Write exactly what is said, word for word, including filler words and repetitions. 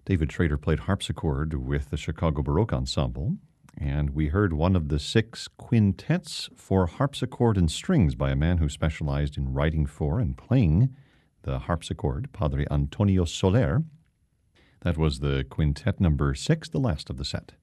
David Schrader played harpsichord with the Chicago Baroque Ensemble, and we heard one of the six quintets for harpsichord and strings by a man who specialized in writing for and playing the harpsichord, Padre Antonio Soler. That was the quintet number six, the last of the set.